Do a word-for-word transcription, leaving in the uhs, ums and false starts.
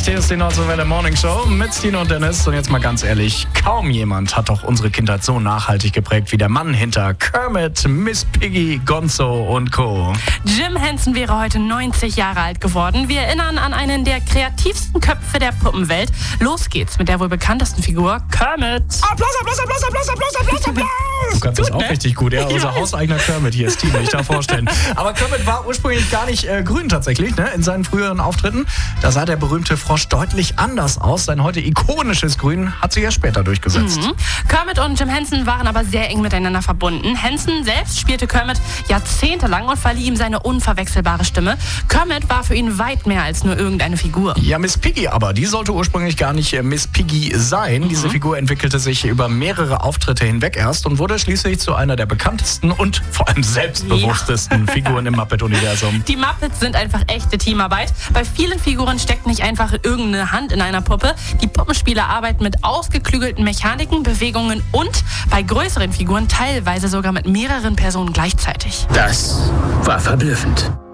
Hier ist die Nordwelle Morning Show mit Tino und Dennis. Und jetzt mal ganz ehrlich, kaum jemand hat doch unsere Kindheit so nachhaltig geprägt wie der Mann hinter Kermit, Miss Piggy, Gonzo und Co. Jim Henson wäre heute neunzig Jahre alt geworden. Wir erinnern an einen der kreativsten Köpfe der Puppenwelt. Los geht's mit der wohl bekanntesten Figur, Kermit. Applaus, Applaus, Applaus, Applaus, Applaus, Applaus, Applaus! Du kannst das auch ne? richtig gut, ja. Unser hauseigener Kermit hier ist Tino, ich darf vorstellen. Aber Kermit war ursprünglich gar nicht äh, grün tatsächlich, ne? In seinen früheren Auftritten. Da sah der berühmte Frosch deutlich anders aus. Sein heute ikonisches Grün hat sich erst später durchgesetzt. Mhm. Kermit und Jim Henson waren aber sehr eng miteinander verbunden. Henson selbst spielte Kermit jahrzehntelang und verlieh ihm seine unverwechselbare Stimme. Kermit war für ihn weit mehr als nur irgendeine Figur. Ja, Miss Piggy aber, die sollte ursprünglich gar nicht äh, Miss Piggy sein. Mhm. Diese Figur entwickelte sich über mehrere Auftritte hinweg erst und wurde schließlich zu einer der bekanntesten und vor allem selbstbewusstesten ja. Figuren im Muppet-Universum. Die Muppets sind einfach echte Teamarbeit. Bei vielen Figuren steckt nicht einfach irgendeine Hand in einer Puppe. Die Puppenspieler arbeiten mit ausgeklügelten Mechaniken, Bewegungen und bei größeren Figuren teilweise sogar mit mehreren Personen gleichzeitig. Das war verblüffend.